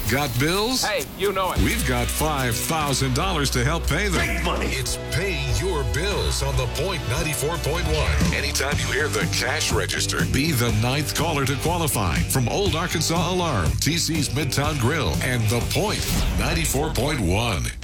Got bills? Hey, you know it. We've got $5,000 to help pay them. Big money. It's Pay Your Bills on The Point 94.1. Anytime you hear the cash register, be the 9th caller to qualify. From Old Arkansas Alarm, TC's Midtown Grill, and The Point 94.1.